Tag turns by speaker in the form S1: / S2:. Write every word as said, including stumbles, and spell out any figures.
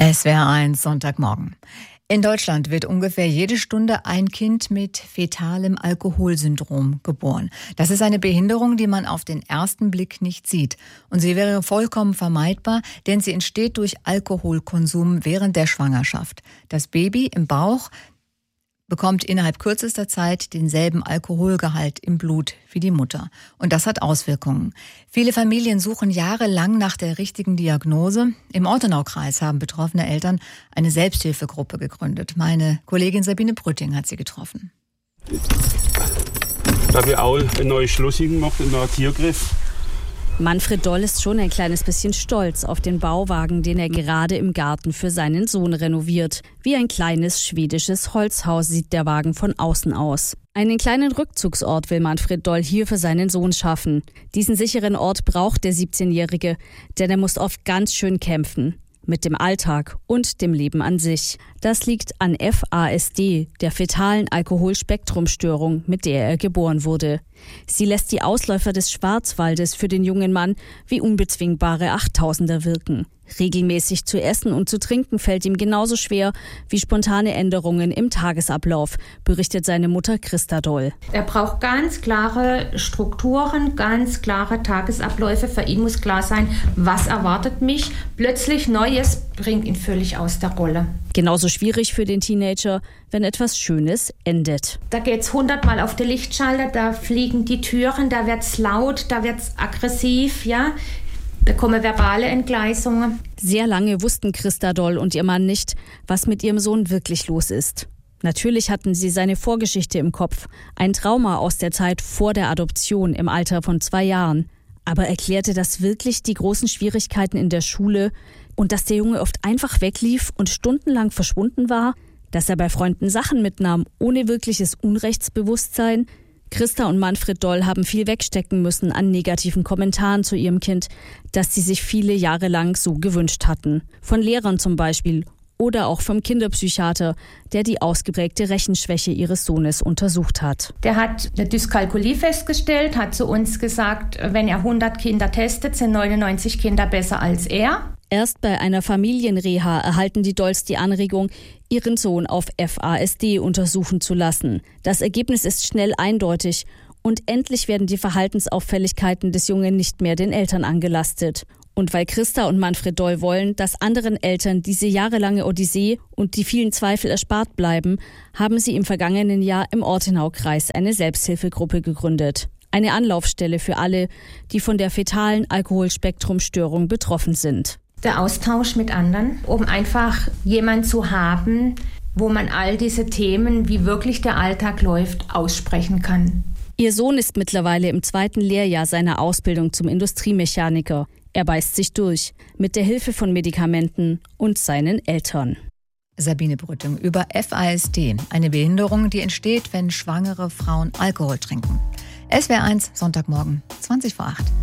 S1: S W R eins Sonntagmorgen. In Deutschland wird ungefähr jede Stunde ein Kind mit fetalem Alkoholsyndrom geboren. Das ist eine Behinderung, die man auf den ersten Blick nicht sieht. Und sie wäre vollkommen vermeidbar, denn sie entsteht durch Alkoholkonsum während der Schwangerschaft. Das Baby im Bauch bekommt innerhalb kürzester Zeit denselben Alkoholgehalt im Blut wie die Mutter. Und das hat Auswirkungen. Viele Familien suchen jahrelang nach der richtigen Diagnose. Im Ortenaukreis haben betroffene Eltern eine Selbsthilfegruppe gegründet. Meine Kollegin Sabine Brütting hat sie getroffen.
S2: Da habe ich auch einen neuen Schluss hingemacht, einen neuen Tiergriff.
S3: Manfred Doll ist schon ein kleines bisschen stolz auf den Bauwagen, den er gerade im Garten für seinen Sohn renoviert. Wie ein kleines schwedisches Holzhaus sieht der Wagen von außen aus. Einen kleinen Rückzugsort will Manfred Doll hier für seinen Sohn schaffen. Diesen sicheren Ort braucht der siebzehnjährige, denn er muss oft ganz schön kämpfen. Mit dem Alltag und dem Leben an sich. Das liegt an F A S D, der fetalen Alkoholspektrumstörung, mit der er geboren wurde. Sie lässt die Ausläufer des Schwarzwaldes für den jungen Mann wie unbezwingbare Achttausender wirken. Regelmäßig zu essen und zu trinken fällt ihm genauso schwer wie spontane Änderungen im Tagesablauf, berichtet seine Mutter Christa Doll.
S4: Er braucht ganz klare Strukturen, ganz klare Tagesabläufe. Für ihn muss klar sein, was erwartet mich. Plötzlich Neues bringt ihn völlig aus der Rolle.
S3: Genauso schwierig für den Teenager, wenn etwas Schönes endet.
S4: Da geht's hundertmal auf den Lichtschalter, da fliegen die Türen, da wird's laut, da wird's aggressiv, ja. Da kommen verbale Entgleisungen.
S3: Sehr lange wussten Christa Doll und ihr Mann nicht, was mit ihrem Sohn wirklich los ist. Natürlich hatten sie seine Vorgeschichte im Kopf, ein Trauma aus der Zeit vor der Adoption im Alter von zwei Jahren. Aber erklärte das wirklich die großen Schwierigkeiten in der Schule und dass der Junge oft einfach weglief und stundenlang verschwunden war? Dass er bei Freunden Sachen mitnahm, ohne wirkliches Unrechtsbewusstsein? Christa und Manfred Doll haben viel wegstecken müssen an negativen Kommentaren zu ihrem Kind, das sie sich viele Jahre lang so gewünscht hatten. Von Lehrern zum Beispiel oder auch vom Kinderpsychiater, der die ausgeprägte Rechenschwäche ihres Sohnes untersucht hat.
S4: Der hat eine Dyskalkulie festgestellt, hat zu uns gesagt, wenn er hundert Kinder testet, sind neunundneunzig Kinder besser als er.
S3: Erst bei einer Familienreha erhalten die Dolls die Anregung, ihren Sohn auf F A S D untersuchen zu lassen. Das Ergebnis ist schnell eindeutig und endlich werden die Verhaltensauffälligkeiten des Jungen nicht mehr den Eltern angelastet. Und weil Christa und Manfred Doll wollen, dass anderen Eltern diese jahrelange Odyssee und die vielen Zweifel erspart bleiben, haben sie im vergangenen Jahr im Ortenaukreis eine Selbsthilfegruppe gegründet. Eine Anlaufstelle für alle, die von der fetalen Alkoholspektrumstörung betroffen sind.
S4: Der Austausch mit anderen, um einfach jemanden zu haben, wo man all diese Themen, wie wirklich der Alltag läuft, aussprechen kann.
S3: Ihr Sohn ist mittlerweile im zweiten Lehrjahr seiner Ausbildung zum Industriemechaniker. Er beißt sich durch, mit der Hilfe von Medikamenten und seinen Eltern.
S1: Sabine Brütting über F A S D, eine Behinderung, die entsteht, wenn schwangere Frauen Alkohol trinken. S W R eins Sonntagmorgen, zwanzig vor acht.